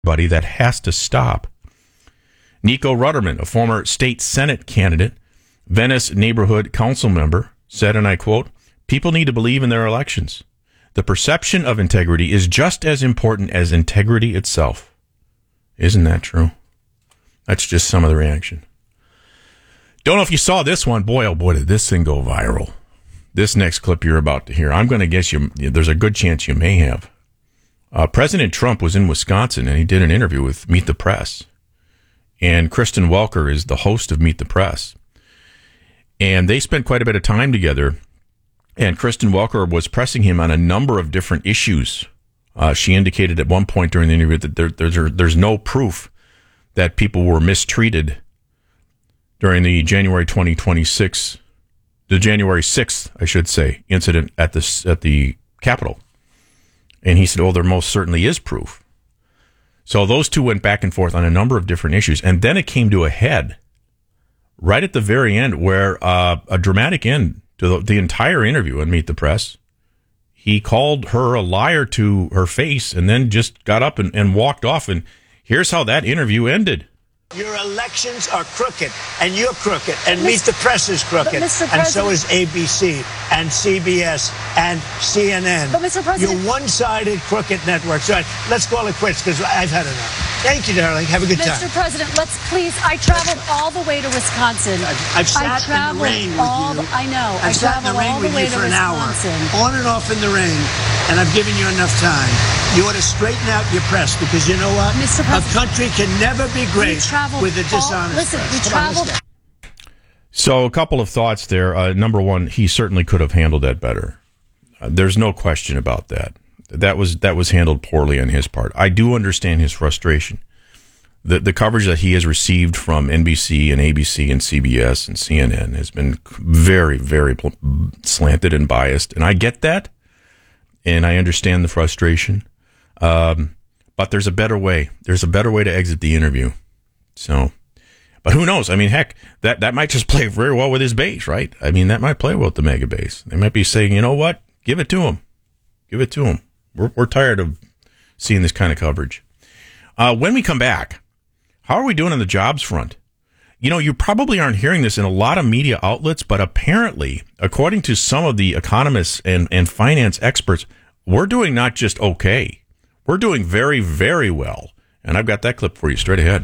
everybody. That has to stop. Nico Rutterman, a former state Senate candidate, Venice neighborhood council member, said, and I quote, "People need to believe in their elections. The perception of integrity is just as important as integrity itself." Isn't that true? That's just some of the reaction. Don't know if you saw this one. Boy, oh boy, did this thing go viral. This next clip you're about to hear, I'm going to guess there's a good chance you may have. President Trump was in Wisconsin, and he did an interview with Meet the Press. And Kristen Welker is the host of Meet the Press. And they spent quite a bit of time together. And Kristen Welker was pressing him on a number of different issues. She indicated at one point during the interview that there's no proof that people were mistreated during the January 6th, I should say, incident at the Capitol. And he said, "Oh, there most certainly is proof." So those two went back and forth on a number of different issues. And then it came to a head right at the very end where a dramatic end to the entire interview on Meet the Press. He called her a liar to her face and then just got up and walked off. And here's how that interview ended. Your elections are crooked, and you're crooked, and Meet the Press is crooked, and so is ABC, and CBS, and CNN. But Mr. President, you're one-sided crooked networks. All right, let's call it quits, because I've had enough. Thank you, darling. Have a good time. Mr. President, let's please. I traveled all the way to Wisconsin. I've sat in the rain with you. I know. I've sat in the rain with you for an hour, on and off in the rain, and I've given you enough time. You ought to straighten out your press, because you know what? Mr. President, a country can never be great with a dishonest press. We traveled. So a couple of thoughts there. Number one, he certainly could have handled that better. There's no question about that. That was handled poorly on his part. I do understand his frustration. The coverage that he has received from NBC and ABC and CBS and CNN has been very, very slanted and biased. And I get that. And I understand the frustration. But there's a better way. There's a better way to exit the interview. So, but who knows? I mean, heck, that might just play very well with his base, right? I mean, that might play well with the mega base. They might be saying, you know what? Give it to him. Give it to him. We're tired of seeing this kind of coverage. When we come back, how are we doing on the jobs front? You know, you probably aren't hearing this in a lot of media outlets, but apparently, according to some of the economists and finance experts, we're doing not just okay. We're doing very, very well. And I've got that clip for you straight ahead.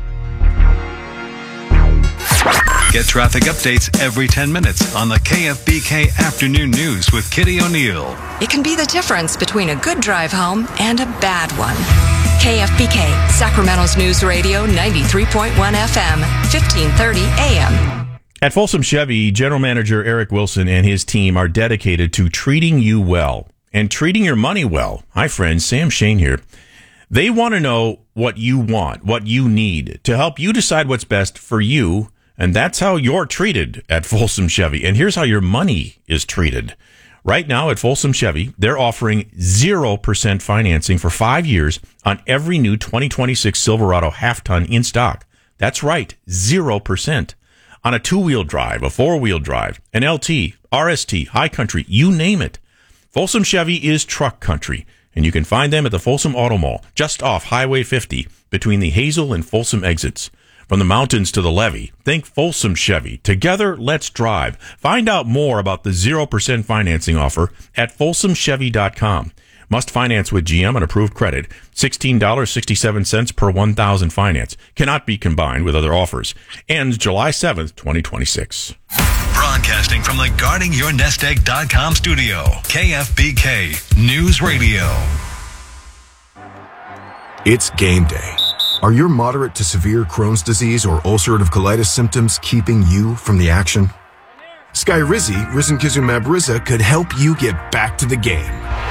Get traffic updates every 10 minutes on the KFBK Afternoon News with Kitty O'Neill. It can be the difference between a good drive home and a bad one. KFBK, Sacramento's News Radio, 93.1 FM, 1530 AM. At Folsom Chevy, General Manager Eric Wilson and his team are dedicated to treating you well and treating your money well. Hi, friends. Sam Shane here. They want to know what you want, what you need to help you decide what's best for you. And that's how you're treated at Folsom Chevy. And here's how your money is treated. Right now at Folsom Chevy, they're offering 0% financing for 5 years on every new 2026 Silverado half-ton in stock. That's right, 0%. On a two-wheel drive, a four-wheel drive, an LT, RST, High Country, you name it. Folsom Chevy is truck country. And you can find them at the Folsom Auto Mall, just off Highway 50, between the Hazel and Folsom exits. From the mountains to the levee, think Folsom Chevy. Together, let's drive. Find out more about the 0% financing offer at folsomchevy.com. Must finance with GM on approved credit. $16.67 per 1,000 finance. Cannot be combined with other offers. Ends July 7th, 2026. Broadcasting from the GuardingYourNestEgg.com studio. KFBK News Radio. It's game day. Are your moderate to severe Crohn's disease or ulcerative colitis symptoms keeping you from the action? Skyrizi, risankizumab Riza, could help you get back to the game.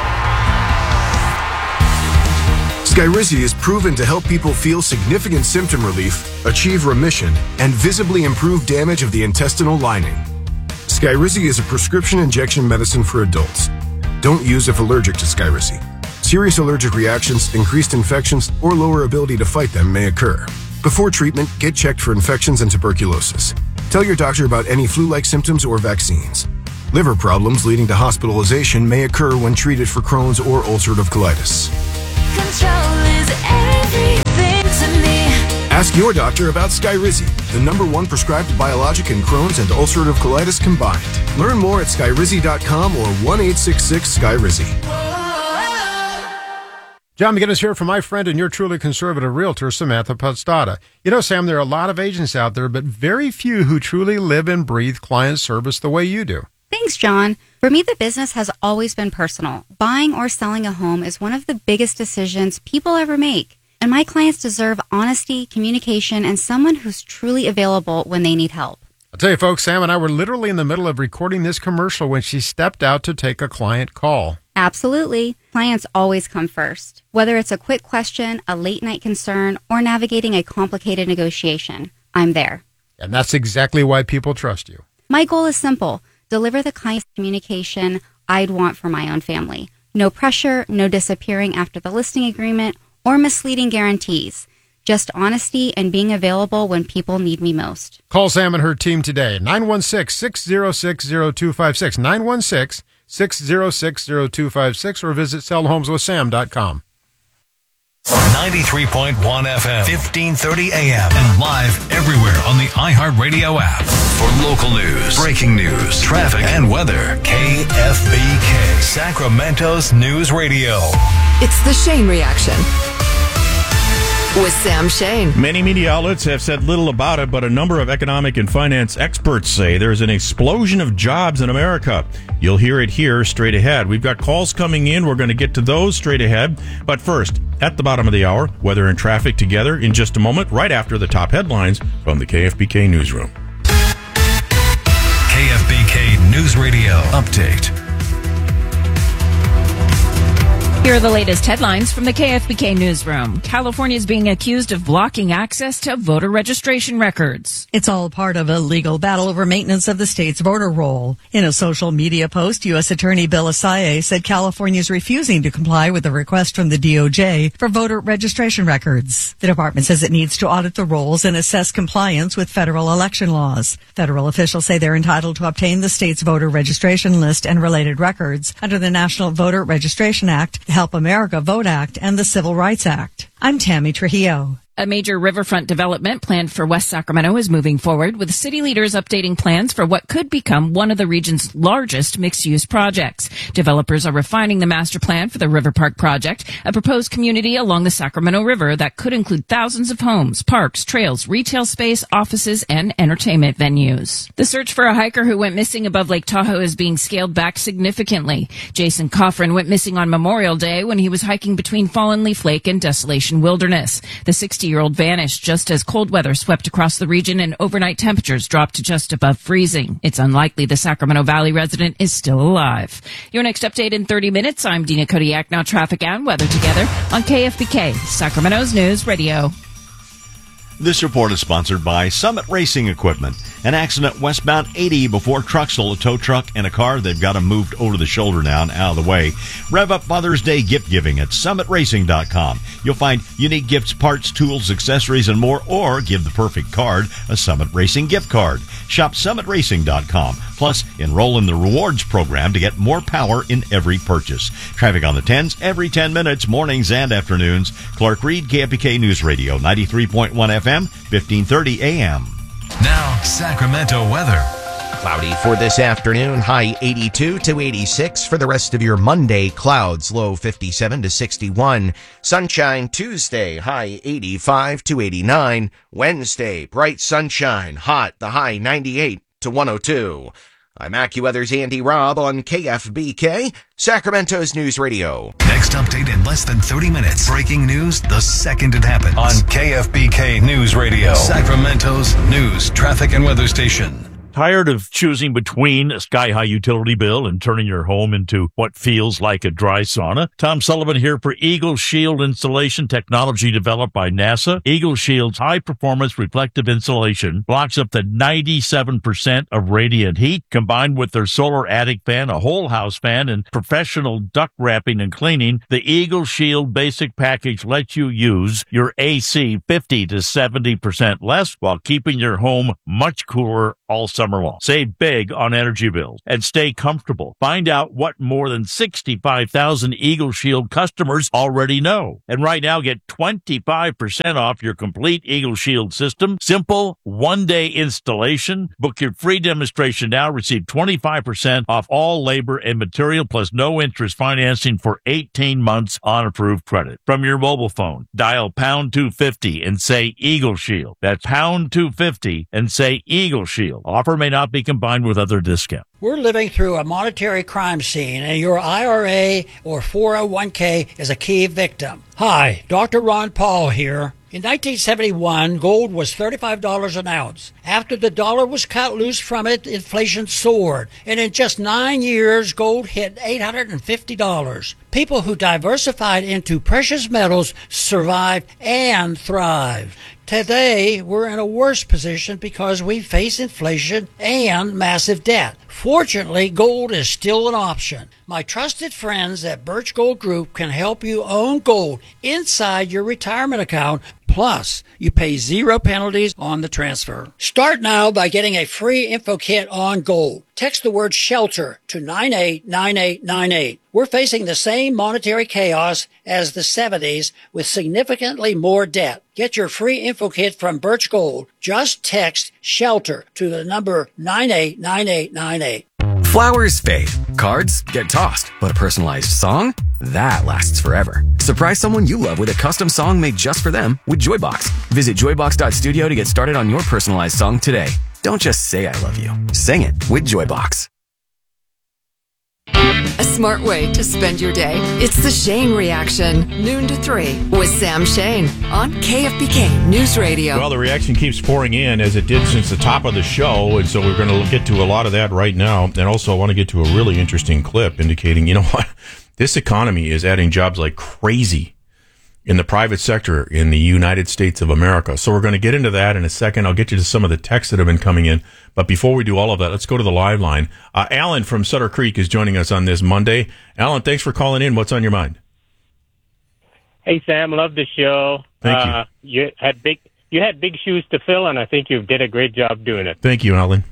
Skyrizi is proven to help people feel significant symptom relief, achieve remission, and visibly improve damage of the intestinal lining. Skyrizi is a prescription injection medicine for adults. Don't use if allergic to Skyrizi. Serious allergic reactions, increased infections, or lower ability to fight them may occur. Before treatment, get checked for infections and tuberculosis. Tell your doctor about any flu-like symptoms or vaccines. Liver problems leading to hospitalization may occur when treated for Crohn's or ulcerative colitis. Control is everything. Ask your doctor about Skyrizi, the #1 prescribed biologic in Crohn's and ulcerative colitis combined. Learn more at skyrizi.com or 1-866-SKYRIZI. John McGinnis here from my friend and your truly conservative realtor, Samantha Podstata. You know, Sam, there are a lot of agents out there, but very few who truly live and breathe client service the way you do. Thanks, John. For me, the business has always been personal. Buying or selling a home is one of the biggest decisions people ever make. And my clients deserve honesty, communication, and someone who's truly available when they need help. I'll tell you, folks, Sam and I were literally in the middle of recording this commercial when she stepped out to take a client call. Absolutely. Clients always come first. Whether it's a quick question, a late-night concern, or navigating a complicated negotiation, I'm there. And that's exactly why people trust you. My goal is simple. Deliver the kind of communication I'd want for my own family. No pressure, no disappearing after the listing agreement, or misleading guarantees. Just honesty and being available when people need me most. Call Sam and her team today, 916-606-0256, 916-606-0256, or visit sellhomeswithsam.com. 93.1 FM, 1530 AM, and live everywhere on the iHeartRadio app. For local news, breaking news, traffic, and weather, KFBK, Sacramento's News Radio. It's the Shane Reaction with Sam Shane. Many media outlets have said little about it, but a number of economic and finance experts say there's an explosion of jobs in America. You'll hear it here straight ahead. We've got calls coming in. We're going to get to those straight ahead. But first, at the bottom of the hour, weather and traffic together in just a moment, right after the top headlines from the KFBK Newsroom. KFBK News Radio Update. Here are the latest headlines from the KFBK Newsroom. California is being accused of blocking access to voter registration records. It's all part of a legal battle over maintenance of the state's voter roll. In a social media post, U.S. Attorney Bill Asaye said California is refusing to comply with a request from the DOJ for voter registration records. The department says it needs to audit the rolls and assess compliance with federal election laws. Federal officials say they're entitled to obtain the state's voter registration list and related records under the National Voter Registration Act, Help America Vote Act, and the Civil Rights Act. I'm Tammy Trujillo. A major riverfront development planned for West Sacramento is moving forward, with city leaders updating plans for what could become one of the region's largest mixed-use projects. Developers are refining the master plan for the River Park project, a proposed community along the Sacramento River that could include thousands of homes, parks, trails, retail space, offices, and entertainment venues. The search for a hiker who went missing above Lake Tahoe is being scaled back significantly. Jason Coffrin went missing on Memorial Day when he was hiking between Fallen Leaf Lake and Desolation Wilderness. The 60-year-old vanished just as cold weather swept across the region and overnight temperatures dropped to just above freezing. It's unlikely the Sacramento Valley resident is still alive. Your next update in 30 minutes. I'm Dina Kodiak. Now traffic and weather together on KFBK, Sacramento's News Radio. This report is sponsored by Summit Racing Equipment. An accident westbound 80 before truck stole a tow truck and a car. They've got them moved over the shoulder now and out of the way. Rev up Mother's Day gift giving at summitracing.com. You'll find unique gifts, parts, tools, accessories, and more, or give the perfect card a Summit Racing gift card. Shop summitracing.com. Plus, enroll in the rewards program to get more power in every purchase. Traffic on the 10s every 10 minutes, mornings and afternoons. Clark Reed, KFBK News Radio, 93.1 FM, 1530 AM. Now, Sacramento weather. Cloudy for this afternoon, high 82 to 86. For the rest of your Monday, clouds, low 57 to 61. Sunshine Tuesday, high 85 to 89. Wednesday, bright sunshine, hot, the high 98 to 102. I'm AccuWeather's Andy Robb on KFBK, Sacramento's News Radio. Next update in less than 30 minutes. Breaking news the second it happens. On KFBK News Radio, Sacramento's news, traffic, and weather station. Tired of choosing between a sky-high utility bill and turning your home into what feels like a dry sauna? Tom Sullivan here for Eagle Shield Insulation Technology developed by NASA. Eagle Shield's high-performance reflective insulation blocks up to 97% of radiant heat. Combined with their solar attic fan, a whole house fan, and professional duct wrapping and cleaning, the Eagle Shield basic package lets you use your AC 50 to 70% less while keeping your home much cooler all summer summer long. Save big on energy bills and stay comfortable. Find out what more than 65,000 Eagle Shield customers already know. And right now, get 25% off your complete Eagle Shield system. Simple, one-day installation. Book your free demonstration now. Receive 25% off all labor and material plus no interest financing for 18 months on approved credit. From your mobile phone, dial pound 250 and say Eagle Shield. That's pound 250 and say Eagle Shield. Offer may not be combined with other discounts. We're living through a monetary crime scene, and your IRA or 401k is a key victim. Hi, Dr. Ron Paul here. In 1971, gold was $35 an ounce. After the dollar was cut loose from it, inflation soared. And in just 9 years, gold hit $850. People who diversified into precious metals survived and thrived. Today, we're in a worse position because we face inflation and massive debt. Fortunately, gold is still an option. My trusted friends at Birch Gold Group can help you own gold inside your retirement account. Plus, you pay 0 penalties on the transfer. Start now by getting a free info kit on gold. Text the word SHELTER to 989898. We're facing the same monetary chaos as the 70s with significantly more debt. Get your free info kit from Birch Gold. Just text SHELTER to the number 989898. Flowers fade, cards get tossed, but a personalized song? That lasts forever. Surprise someone you love with a custom song made just for them with Joybox. Visit joybox.studio to get started on your personalized song today. Don't just say I love you. Sing it with Joybox. A smart way to spend your day. It's the Shane Reaction, noon to 3 with Sam Shane on KFBK News Radio. Well, the reaction keeps pouring in as it did since the top of the show, and so we're going to get to a lot of that right now. And also, I want to get to a really interesting clip indicating, you know what, this economy is adding jobs like crazy in the private sector in the United States of America. So we're going to get into that in a second. I'll get you to some of the texts that have been coming in. But before we do all of that, let's go to the live line. Alan from Sutter Creek is joining us on this Monday. Alan, thanks for calling in. What's on your mind? Hey, Sam, love the show. Thank you. You had big shoes to fill, and I think you did a great job doing it. Thank you, Alan.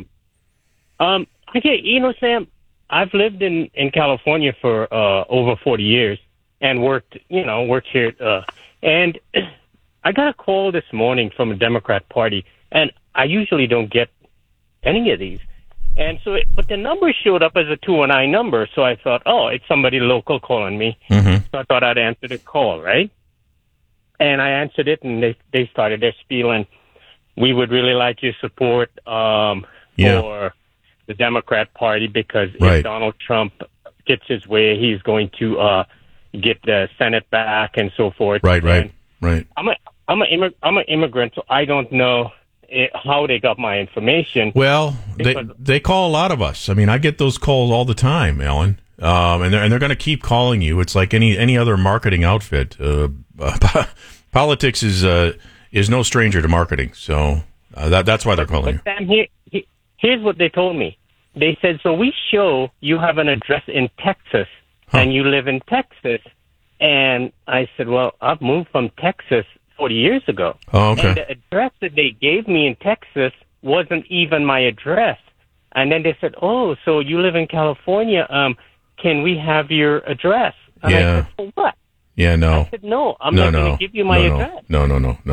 Okay, you know, Sam, I've lived in California for over 40 years. And worked here. And I got a call this morning from a Democrat Party, and I usually don't get any of these. And so, but the number showed up as a 219 number, so I thought, oh, it's somebody local calling me. Mm-hmm. So I thought I'd answer the call, right? And I answered it, and they started their spiel, and we would really like your support for the Democrat Party because if Donald Trump gets his way, he's going to get the Senate back and so forth. Right. I'm an immigrant, so I don't know how they got my information. Well, they call a lot of us. I mean, I get those calls all the time, Alan, and they're going to keep calling you. It's like any other marketing outfit. Politics is no stranger to marketing, so that's why they're calling you. Sam, here's what they told me. They said, so we show you have an address in Texas. And you live in Texas. And I said, well, I've moved from Texas 40 years ago. Oh, okay. And the address that they gave me in Texas wasn't even my address. And then they said, oh, so you live in California. Can we have your address? And I said, for what? Yeah, no. I said, no, I'm not going to give you my address. No.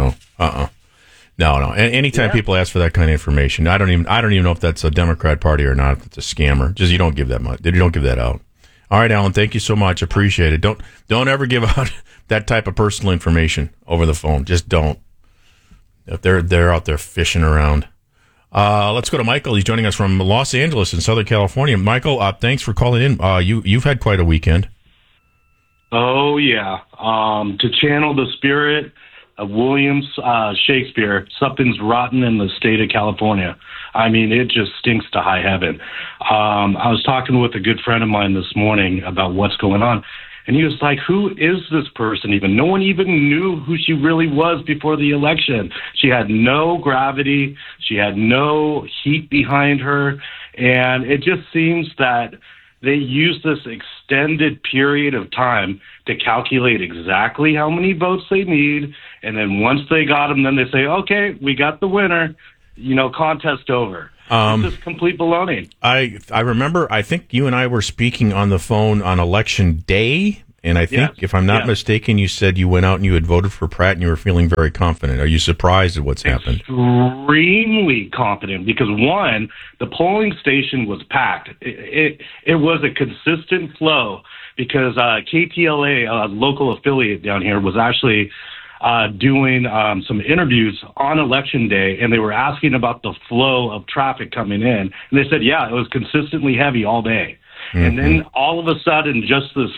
No. Anytime people ask for that kind of information, I don't even know if that's a Democrat Party or not, if it's a scammer. Just you don't give that much. You don't give that out. All right, Alan, thank you so much. Appreciate it. Don't ever give out that type of personal information over the phone. Just don't. If they're out there fishing around. Let's go to Michael. He's joining us from Los Angeles in Southern California. Michael, thanks for calling in. You've had quite a weekend. Oh, yeah. To channel the spirit of William Shakespeare, something's rotten in the state of California. I mean, it just stinks to high heaven. I was talking with a good friend of mine this morning about what's going on, and he was like, who is this person even? No one even knew who she really was before the election. She had no gravity. She had no heat behind her, and it just seems that they use this extended period of time to calculate exactly how many votes they need, and then once they got them, then they say, okay, we got the winner. contest over. It's just complete baloney. I remember, I think you and I were speaking on the phone on election day, and I think, if I'm not mistaken, you said you went out and you had voted for Pratt and you were feeling very confident. Are you surprised at what's happened? Extremely confident because, one, the polling station was packed. It was a consistent flow because KTLA, a local affiliate down here, was actually doing some interviews on election day, and they were asking about the flow of traffic coming in. And they said, it was consistently heavy all day. Mm-hmm. And then all of a sudden, just this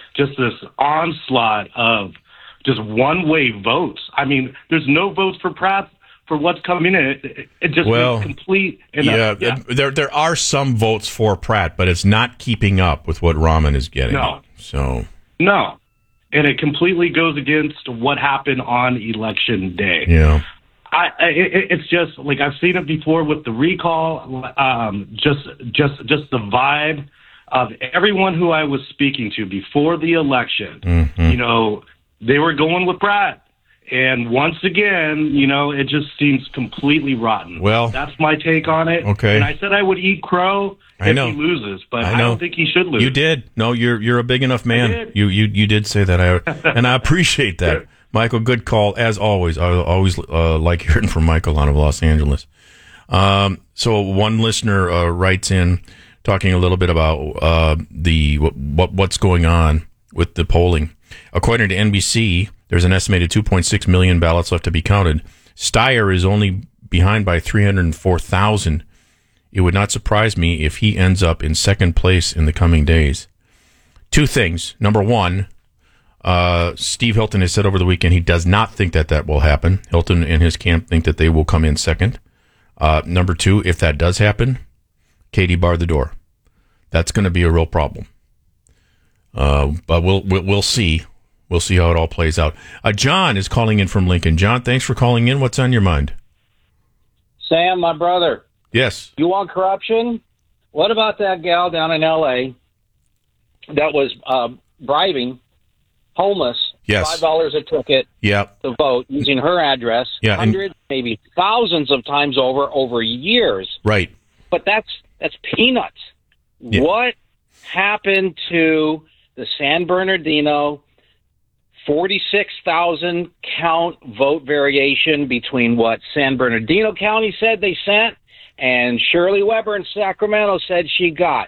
onslaught of just one-way votes. I mean, there's no votes for Pratt for what's coming in. It just is complete. There are some votes for Pratt, but it's not keeping up with what Rahman is getting. No. And it completely goes against what happened on election day. Yeah. It's just like I've seen it before with the recall. Just the vibe of everyone who I was speaking to before the election. Mm-hmm. They were going with Pratt, and once again, it just seems completely rotten. Well, that's my take on it. Okay. And I said I would eat crow if he loses, but I don't think he should lose. You did. No, you're a big enough man. You did say that, and I appreciate that, Michael. Good call as always. I always like hearing from Michael out of Los Angeles. So one listener writes in talking a little bit about what's going on with the polling. According to NBC, there's an estimated 2.6 million ballots left to be counted. Steyer is only behind by 304,000. It would not surprise me if he ends up in second place in the coming days. Two things. Number one, Steve Hilton has said over the weekend he does not think that will happen. Hilton and his camp think that they will come in second. Number two, if that does happen, Katie barred the door. That's going to be a real problem. But we'll see. We'll see how it all plays out. John is calling in from Lincoln. John, thanks for calling in. What's on your mind? Sam, my brother. Yes. You want corruption? What about that gal down in L.A. that was bribing homeless $5 a ticket to vote using her address hundreds, maybe thousands of times over years? Right. But that's peanuts. Yeah. What happened to the San Bernardino 46,000 count vote variation between what San Bernardino County said they sent and Shirley Weber in Sacramento said she got?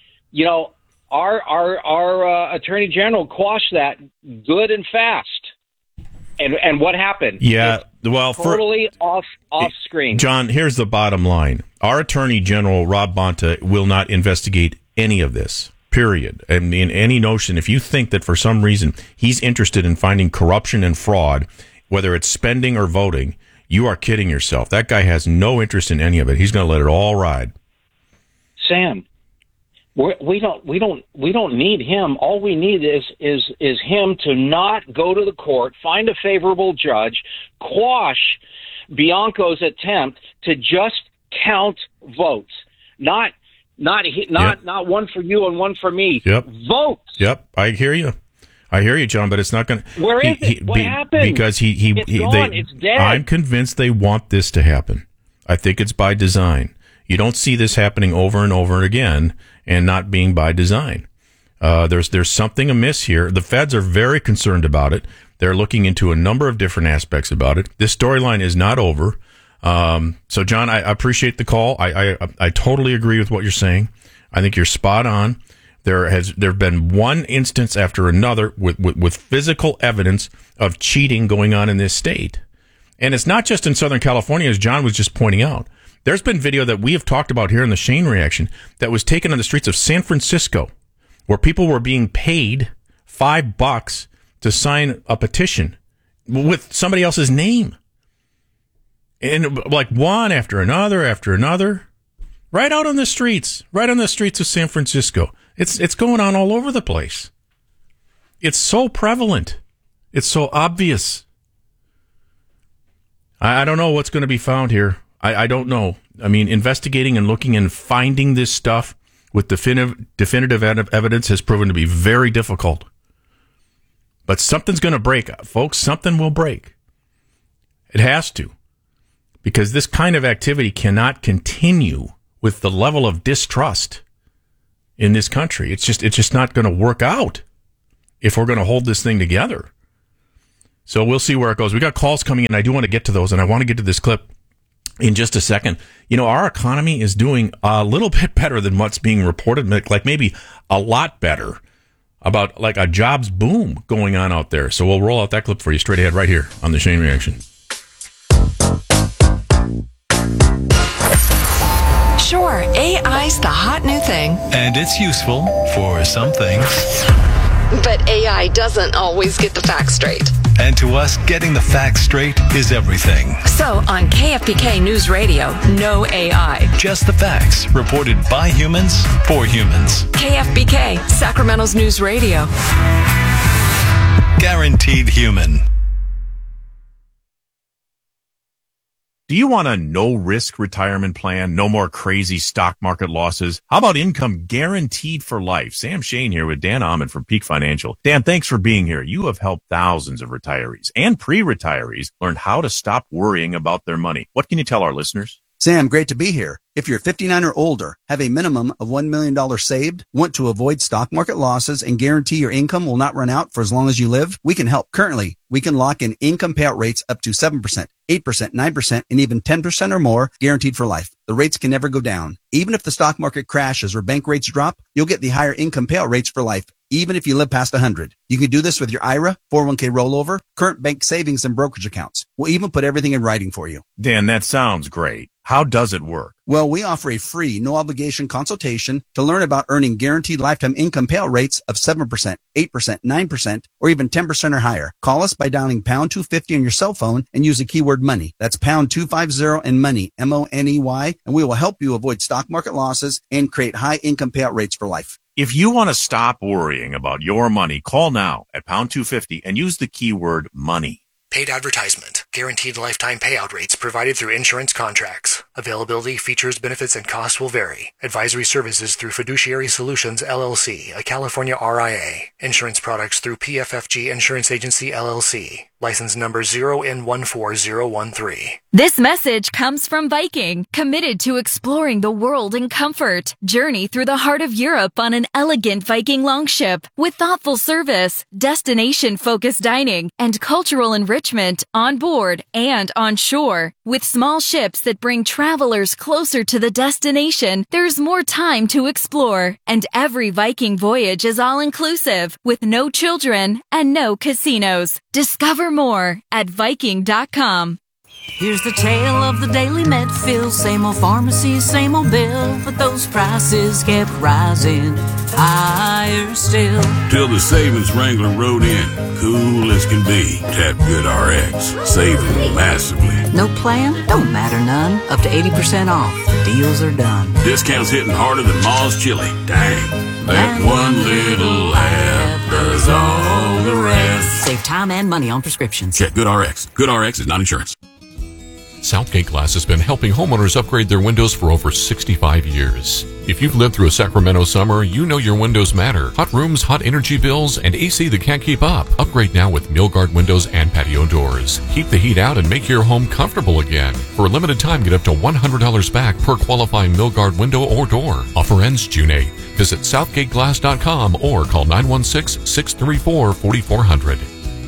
Our Attorney General quashed that good and fast. And what happened? Yeah, totally off screen. John, here's the bottom line. Our Attorney General, Rob Bonta, will not investigate any of this, period. And in any notion, if you think that for some reason he's interested in finding corruption and fraud, whether it's spending or voting, you are kidding yourself. That guy has no interest in any of it. He's going to let it all ride. Sam, we don't need him. All we need is him to not go to the court, find a favorable judge, quash Bianco's attempt to just count votes, not one for you and one for me. Yep. Votes. Yep. I hear you, John. But it's not going to. Where is it? What happened? Because it's gone. It's dead. I'm convinced they want this to happen. I think it's by design. You don't see this happening over and over again and not being by design. There's something amiss here. The feds are very concerned about it. They're looking into a number of different aspects about it. This storyline is not over. So, John, I appreciate the call. I totally agree with what you're saying. I think you're spot on. There have been one instance after another with physical evidence of cheating going on in this state. And it's not just in Southern California, as John was just pointing out. There's been video that we have talked about here in the Shane Reaction that was taken on the streets of San Francisco where people were being paid $5 to sign a petition with somebody else's name. And like one after another, right out on the streets of San Francisco. It's going on all over the place. It's so prevalent. It's so obvious. I don't know what's going to be found here. I don't know. I mean, investigating and looking and finding this stuff with definitive evidence has proven to be very difficult. But something's going to break, folks. Something will break. It has to. because this kind of activity cannot continue with the level of distrust in this country. It's just not going to work out if we're going to hold this thing together. So we'll see where it goes. We got calls coming in. I do want to get to those, and I want to get to this clip in just a second. Our economy is doing a little bit better than what's being reported, like maybe a lot better, about like a jobs boom going on out there. So we'll roll out that clip for you straight ahead right here on the Shane Reaction. Sure, AI's the hot new thing. And it's useful for some things. But AI doesn't always get the facts straight. And to us, getting the facts straight is everything. So on KFBK News Radio, no AI. Just the facts, reported by humans, for humans. KFBK, Sacramento's News Radio. Guaranteed human. Do you want a no-risk retirement plan? No more crazy stock market losses? How about income guaranteed for life? Sam Shane here with Dan Ahmed from Peak Financial. Dan, thanks for being here. You have helped thousands of retirees and pre-retirees learn how to stop worrying about their money. What can you tell our listeners? Sam, great to be here. If you're 59 or older, have a minimum of $1 million saved, want to avoid stock market losses, and guarantee your income will not run out for as long as you live, we can help. Currently, we can lock in income payout rates up to 7%, 8%, 9%, and even 10% or more, guaranteed for life. The rates can never go down. Even if the stock market crashes or bank rates drop, you'll get the higher income payout rates for life, even if you live past 100. You can do this with your IRA, 401k rollover, current bank savings, and brokerage accounts. We'll even put everything in writing for you. Dan, that sounds great. How does it work? Well, we offer a free, no-obligation consultation to learn about earning guaranteed lifetime income payout rates of 7%, 8%, 9%, or even 10% or higher. Call us by dialing pound 250 on your cell phone and use the keyword money. That's pound 250 and money, MONEY, and we will help you avoid stock market losses and create high income payout rates for life. If you want to stop worrying about your money, call now at pound 250 and use the keyword money. Paid advertisement. Guaranteed lifetime payout rates provided through insurance contracts. Availability, features, benefits, and costs will vary. Advisory services through Fiduciary Solutions, LLC, a California RIA. Insurance products through PFFG Insurance Agency, LLC. License number 0N14013. This message comes from Viking, committed to exploring the world in comfort. Journey through the heart of Europe on an elegant Viking longship with thoughtful service, destination-focused dining, and cultural enrichment on board and on shore. With small ships that bring travelers closer to the destination, there's more time to explore. And every Viking voyage is all-inclusive, with no children and no casinos. Discover more at Viking.com. Here's the tale of the Daily Medfield. Same old pharmacy, same old bill, but those prices kept rising higher still. Till the savings wrangler rode in, cool as can be. Tap GoodRx, saving massively. No plan? Don't matter none. Up to 80% off. The deals are done. Discounts hitting harder than Ma's chili. Dang, that one little app does all the rest. Save time and money on prescriptions. Check GoodRx. GoodRx is not insurance. Southgate Glass has been helping homeowners upgrade their windows for over 65 years. If you've lived through a Sacramento summer, you know your windows matter. Hot rooms, hot energy bills, and AC that can't keep up. Upgrade now with Milgard windows and patio doors. Keep the heat out and make your home comfortable again. For a limited time, get up to $100 back per qualifying Milgard window or door. Offer ends June 8th. Visit southgateglass.com or call 916-634-4400.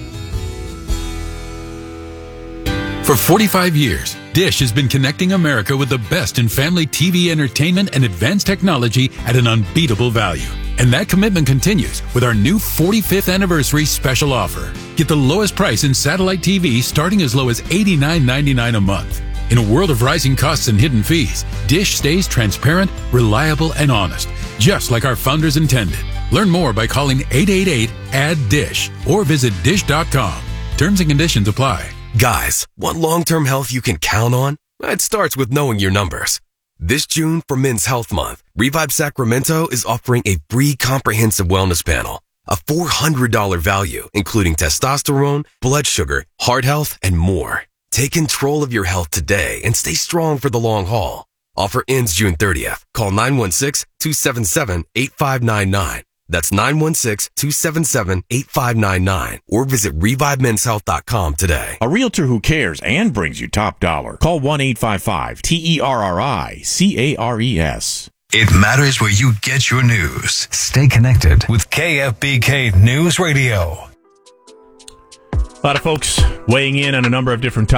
For 45 years, Dish has been connecting America with the best in family TV entertainment and advanced technology at an unbeatable value. And that commitment continues with our new 45th anniversary special offer. Get the lowest price in satellite TV starting as low as $89.99 a month. In a world of rising costs and hidden fees, Dish stays transparent, reliable, and honest, just like our founders intended. Learn more by calling 888-ADD-DISH or visit dish.com. Terms and conditions apply. Guys, want long-term health you can count on? It starts with knowing your numbers. This June, for Men's Health Month, Revive Sacramento is offering a free comprehensive wellness panel, a $400 value, including testosterone, blood sugar, heart health, and more. Take control of your health today and stay strong for the long haul. Offer ends June 30th. Call 916-277-8599. That's 916-277-8599 or visit ReviveMen'sHealth.com today. A realtor who cares and brings you top dollar. Call 1-855-TERRI-CARES. It matters where you get your news. Stay connected with KFBK News Radio. A lot of folks weighing in on a number of different topics.